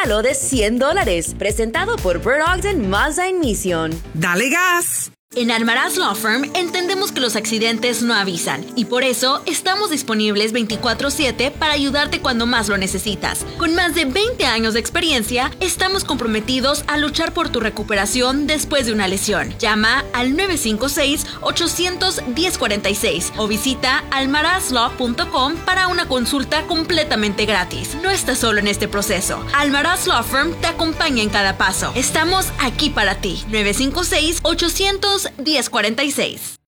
regalo de $100, presentado por Bird Ogden Mazda en Mission. ¡Dale gas! En Almaraz Law Firm entendemos que los accidentes no avisan y por eso estamos disponibles 24/7 para ayudarte cuando más lo necesitas. Con más de 20 años de experiencia, estamos comprometidos a luchar por tu recuperación después de una lesión. Llama al 956-800-1046 o visita almarazlaw.com para una consulta completamente gratis. No estás solo en este proceso. Almaraz Law Firm te acompaña en cada paso. Estamos aquí para ti. 956-800-1046.